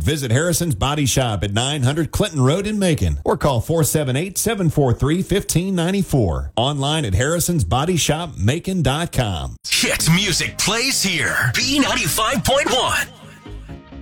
visit Harrison's Body Shop at 900 Clinton Road in Macon or call 478-743-1594. Online at harrisonsbodyshopmacon.com. Hit music plays here. B95.1.